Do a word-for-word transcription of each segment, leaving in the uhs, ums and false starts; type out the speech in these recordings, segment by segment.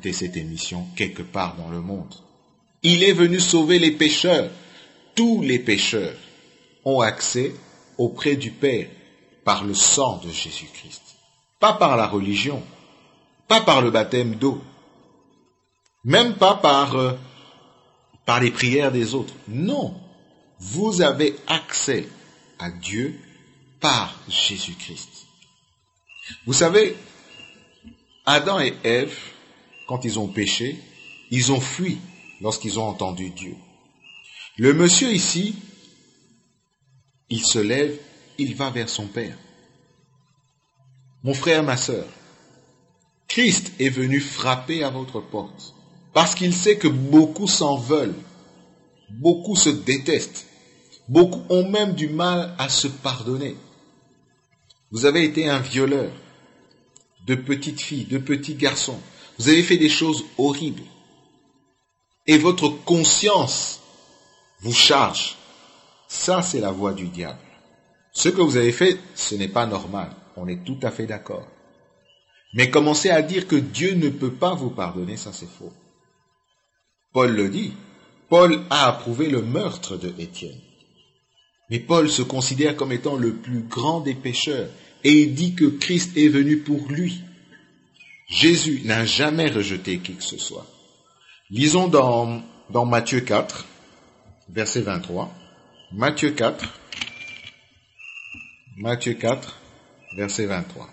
écoutez cette émission quelque part dans le monde. Il est venu sauver les pécheurs. Tous les pécheurs ont accès auprès du Père par le sang de Jésus-Christ. Pas par la religion, pas par le baptême d'eau, même pas par, euh, par les prières des autres. Non, vous avez accès à Dieu par Jésus-Christ. Vous savez, Adam et Ève, quand ils ont péché, ils ont fui lorsqu'ils ont entendu Dieu. Le monsieur ici, il se lève, il va vers son Père. Mon frère, ma sœur, Christ est venu frapper à votre porte parce qu'il sait que beaucoup s'en veulent, beaucoup se détestent, beaucoup ont même du mal à se pardonner. Vous avez été un violeur de petites filles, de petits garçons. Vous avez fait des choses horribles. Et votre conscience vous charge. Ça, c'est la voie du diable. Ce que vous avez fait, ce n'est pas normal. On est tout à fait d'accord. Mais commencer à dire que Dieu ne peut pas vous pardonner, ça c'est faux. Paul le dit. Paul a approuvé le meurtre de Étienne. Mais Paul se considère comme étant le plus grand des pécheurs. Et il dit que Christ est venu pour lui. Jésus n'a jamais rejeté qui que ce soit. Lisons dans, dans Matthieu quatre, verset vingt-trois. Matthieu quatre, Matthieu quatre, verset vingt-trois.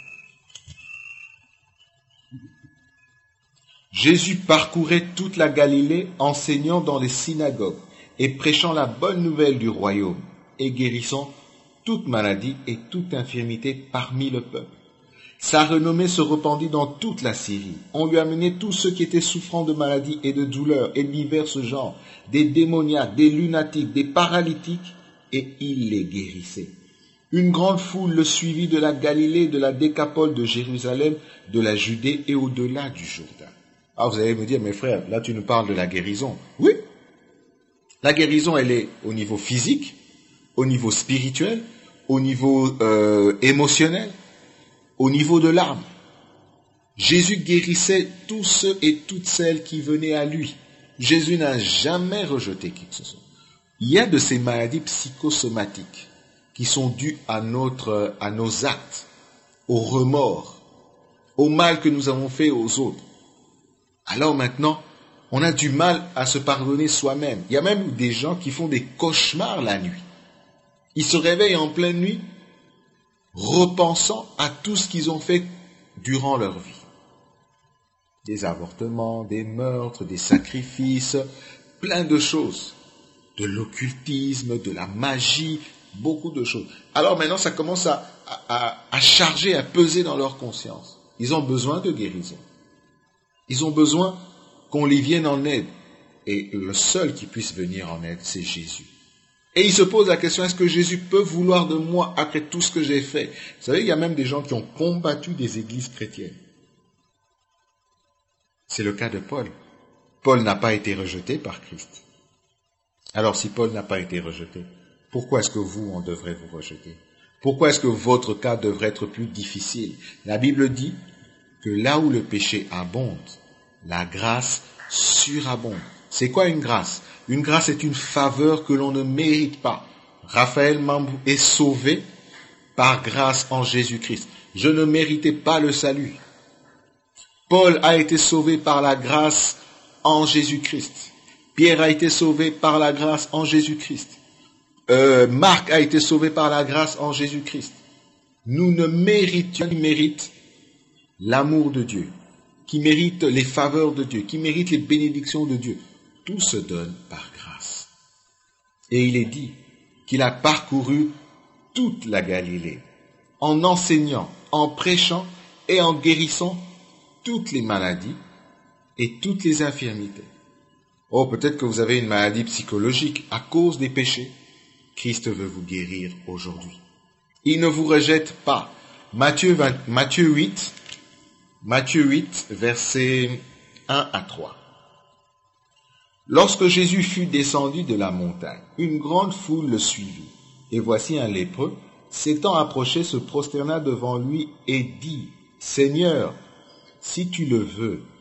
Jésus parcourait toute la Galilée, enseignant dans les synagogues et prêchant la bonne nouvelle du royaume et guérissant toute maladie et toute infirmité parmi le peuple. Sa renommée se répandit dans toute la Syrie. On lui amenait tous ceux qui étaient souffrants de maladies et de douleurs et de divers genres, des démoniaques, des lunatiques, des paralytiques, et il les guérissait. Une grande foule le suivit de la Galilée, de la Décapole, de Jérusalem, de la Judée et au-delà du Jourdain. Ah, vous allez me dire, mes frères, là tu nous parles de la guérison. Oui, la guérison, elle est au niveau physique, au niveau spirituel, au niveau euh, émotionnel, au niveau de l'âme. Jésus guérissait tous ceux et toutes celles qui venaient à lui. Jésus n'a jamais rejeté qui que ce soit. Il y a de ces maladies psychosomatiques qui sont dues à, notre, à nos actes, au remords, au mal que nous avons fait aux autres. Alors maintenant, on a du mal à se pardonner soi-même. Il y a même des gens qui font des cauchemars la nuit. Ils se réveillent en pleine nuit, repensant à tout ce qu'ils ont fait durant leur vie. Des avortements, des meurtres, des sacrifices, plein de choses. De l'occultisme, de la magie, beaucoup de choses. Alors maintenant, ça commence à, à, à charger, à peser dans leur conscience. Ils ont besoin de guérison. Ils ont besoin qu'on les vienne en aide. Et le seul qui puisse venir en aide, c'est Jésus. Et ils se posent la question, est-ce que Jésus peut vouloir de moi après tout ce que j'ai fait? Vous savez, il y a même des gens qui ont combattu des églises chrétiennes. C'est le cas de Paul. Paul n'a pas été rejeté par Christ. Alors si Paul n'a pas été rejeté, pourquoi est-ce que vous, on devrait vous rejeter? Pourquoi est-ce que votre cas devrait être plus difficile? La Bible dit que là où le péché abonde, la grâce surabonde. C'est quoi une grâce? Une grâce est une faveur que l'on ne mérite pas. Raphaël Mambou est sauvé par grâce en Jésus-Christ. Je ne méritais pas le salut. Paul a été sauvé par la grâce en Jésus-Christ. Pierre a été sauvé par la grâce en Jésus-Christ. Euh, Marc a été sauvé par la grâce en Jésus-Christ. Nous ne méritions, qui mérite l'amour de Dieu, qui mérite les faveurs de Dieu, qui mérite les bénédictions de Dieu. Tout se donne par grâce. Et il est dit qu'il a parcouru toute la Galilée, en enseignant, en prêchant et en guérissant toutes les maladies et toutes les infirmités. Oh, peut-être que vous avez une maladie psychologique à cause des péchés. Christ veut vous guérir aujourd'hui. Il ne vous rejette pas. Matthieu, vingt, Matthieu huit, Matthieu huit, versets un à trois. Lorsque Jésus fut descendu de la montagne, une grande foule le suivit. Et voici un lépreux, s'étant approché, se prosterna devant lui et dit, « Seigneur, si tu le veux,